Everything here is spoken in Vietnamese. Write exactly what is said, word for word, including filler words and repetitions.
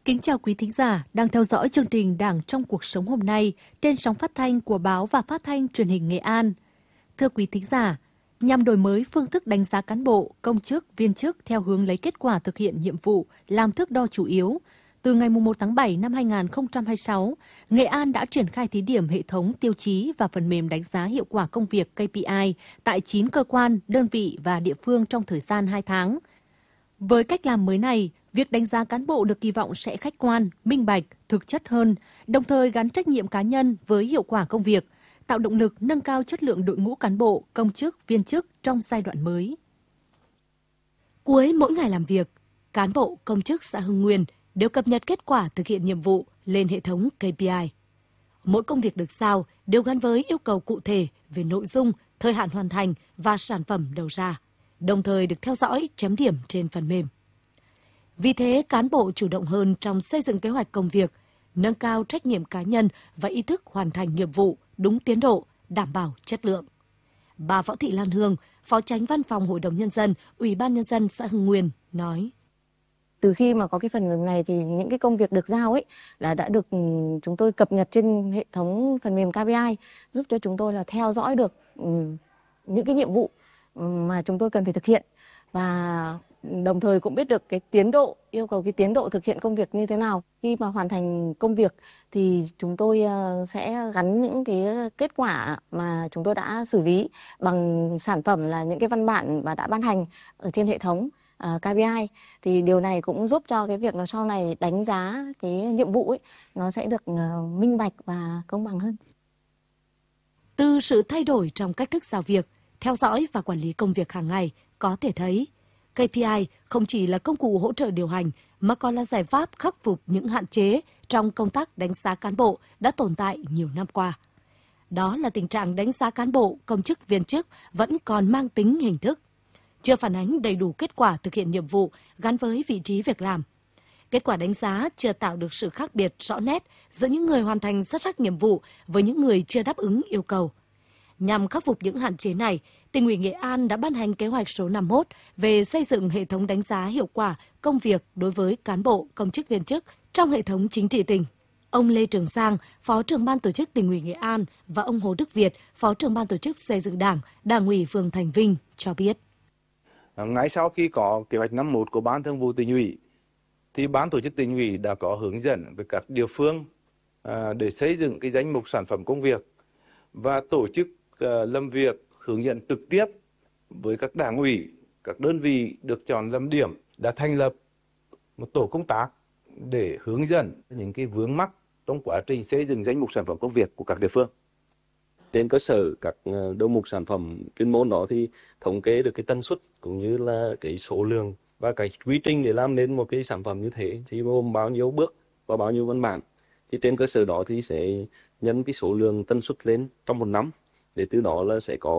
Kính chào quý thính giả đang theo dõi chương trình Đảng trong cuộc sống hôm nay trên sóng phát thanh của báo và phát thanh truyền hình Nghệ An. Thưa quý thính giả, nhằm đổi mới phương thức đánh giá cán bộ, công chức, viên chức theo hướng lấy kết quả thực hiện nhiệm vụ làm thước đo chủ yếu, từ ngày mùng một tháng bảy năm hai nghìn không trăm hai mươi sáu, Nghệ An đã triển khai thí điểm hệ thống tiêu chí và phần mềm đánh giá hiệu quả công việc K P I tại chín cơ quan, đơn vị và địa phương trong thời gian hai tháng. Với cách làm mới này, việc đánh giá cán bộ được kỳ vọng sẽ khách quan, minh bạch, thực chất hơn, đồng thời gắn trách nhiệm cá nhân với hiệu quả công việc, tạo động lực nâng cao chất lượng đội ngũ cán bộ, công chức, viên chức trong giai đoạn mới. Cuối mỗi ngày làm việc, cán bộ, công chức xã Hưng Nguyên đều cập nhật kết quả thực hiện nhiệm vụ lên hệ thống K P I. Mỗi công việc được giao đều gắn với yêu cầu cụ thể về nội dung, thời hạn hoàn thành và sản phẩm đầu ra, đồng thời được theo dõi, chấm điểm trên phần mềm. Vì thế, cán bộ chủ động hơn trong xây dựng kế hoạch công việc, nâng cao trách nhiệm cá nhân và ý thức hoàn thành nhiệm vụ đúng tiến độ, đảm bảo chất lượng. Bà Võ Thị Lan Hương, Phó Chánh Văn phòng Hội đồng Nhân dân, Ủy ban Nhân dân xã Hưng Nguyên nói. Từ khi mà có cái phần mềm này thì những cái công việc được giao ấy là đã được chúng tôi cập nhật trên hệ thống phần mềm K P I, giúp cho chúng tôi là theo dõi được những cái nhiệm vụ mà chúng tôi cần phải thực hiện và đồng thời cũng biết được cái tiến độ, yêu cầu cái tiến độ thực hiện công việc như thế nào. Khi mà hoàn thành công việc thì chúng tôi sẽ gắn những cái kết quả mà chúng tôi đã xử lý bằng sản phẩm là những cái văn bản mà đã ban hành ở trên hệ thống K P I. Thì điều này cũng giúp cho cái việc là sau này đánh giá cái nhiệm vụ ấy nó sẽ được minh bạch và công bằng hơn. Từ sự thay đổi trong cách thức giao việc, theo dõi và quản lý công việc hàng ngày, có thể thấy K P I không chỉ là công cụ hỗ trợ điều hành mà còn là giải pháp khắc phục những hạn chế trong công tác đánh giá cán bộ đã tồn tại nhiều năm qua. Đó là tình trạng đánh giá cán bộ, công chức, viên chức vẫn còn mang tính hình thức, chưa phản ánh đầy đủ kết quả thực hiện nhiệm vụ gắn với vị trí việc làm. Kết quả đánh giá chưa tạo được sự khác biệt rõ nét giữa những người hoàn thành xuất sắc nhiệm vụ với những người chưa đáp ứng yêu cầu. Nhằm khắc phục những hạn chế này, Tỉnh ủy Nghệ An đã ban hành kế hoạch số năm mươi mốt về xây dựng hệ thống đánh giá hiệu quả công việc đối với cán bộ, công chức viên chức trong hệ thống chính trị tỉnh. Ông Lê Trường Giang, Phó trưởng ban tổ chức Tỉnh ủy Nghệ An và ông Hồ Đức Việt, Phó trưởng ban tổ chức xây dựng Đảng, Đảng ủy phường Thành Vinh cho biết. Ngay sau khi có kế hoạch năm mươi mốt của Ban Thường vụ Tỉnh ủy, thì Ban tổ chức Tỉnh ủy đã có hướng dẫn với các địa phương để xây dựng cái danh mục sản phẩm công việc và tổ chức làm việc hướng dẫn trực tiếp với các đảng ủy, các đơn vị được chọn làm điểm, đã thành lập một tổ công tác để hướng dẫn những cái vướng mắc trong quá trình xây dựng danh mục sản phẩm công việc của các địa phương. Trên cơ sở các đầu mục sản phẩm chuyên môn đó thì thống kê được cái tần suất cũng như là cái số lượng và cái quy trình để làm nên một cái sản phẩm như thế thì gồm bao nhiêu bước và bao nhiêu văn bản. Thì trên cơ sở đó thì sẽ nhân cái số lượng tần suất lên trong một năm để từ đó là sẽ có